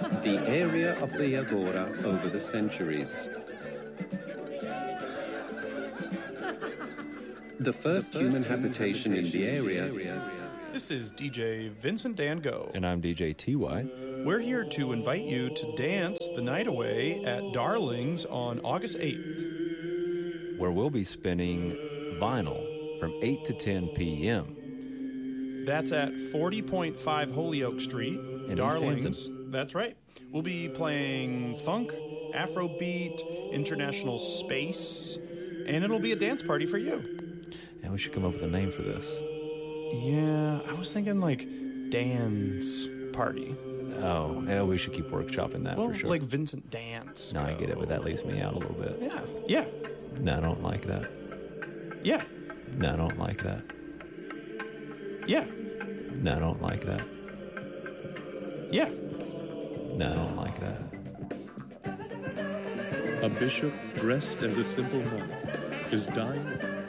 The area of the Agora over the centuries. The first human habitation in the area. This is DJ Vincent Dan Go. And I'm DJ TY. We're here to invite you to dance the night away at Darlings on August 8th. Where we'll be spinning vinyl from 8 to 10 p.m. That's at 40.5 Holyoke Street, in Darlings. That's right. We'll be playing funk, Afrobeat, international space, and it'll be a dance party for you. And we should come up with a name for this. Yeah, I was thinking like dance party. Oh, yeah, we should keep workshopping that for sure. Like Vincent Dance. No, I get it, but that leaves me out a little bit. Yeah. No, I don't like that. Yeah. No, I don't like that. Yeah. No, I don't like that. Yeah. No, I don't like that. A bishop dressed as a simple monk is dying